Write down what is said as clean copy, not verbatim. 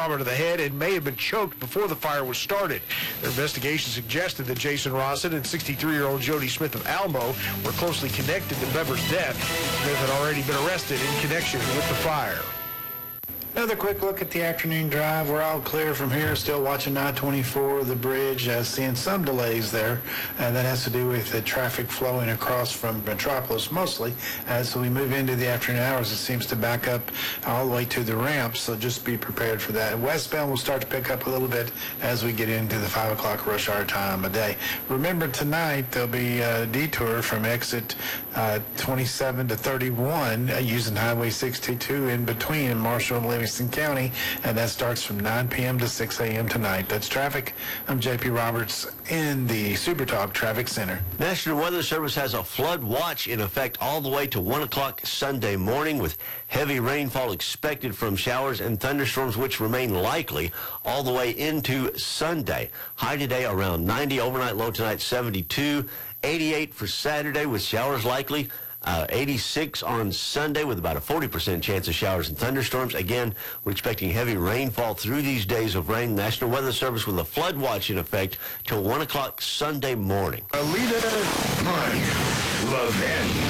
to the head and may have been choked before the fire was started. Their investigation suggested that Jason Rossett and 63-year-old Jody Smith of Almo were closely connected to Bever's death. Smith had already been arrested in connection with the fire. Another quick look at the afternoon drive. We're all clear from here. Still watching I-24, the bridge, seeing some delays there. And that has to do with the traffic flowing across from Metropolis mostly. As we move into the afternoon hours, it seems to back up all the way to the ramp, so just be prepared for that. Westbound will start to pick up a little bit as we get into the 5 o'clock rush hour time of day. Remember, tonight there'll be a detour from exit 27 to 31 using Highway 62 in between Marshall and Livingston County, and that starts from 9 p.m. to 6 a.m. tonight. That's traffic. I'm J.P. Roberts in the Super Talk Traffic Center. National Weather Service has a flood watch in effect all the way to 1 o'clock Sunday morning, with heavy rainfall expected from showers and thunderstorms, which remain likely all the way into Sunday. High today around 90, overnight low tonight 72, 88 for Saturday with showers likely. 86 on Sunday with about a 40% chance of showers and thunderstorms. Again, we're expecting heavy rainfall through these days of rain. National Weather Service with a flood watch in effect till 1 o'clock Sunday morning. Alita Mike Logan.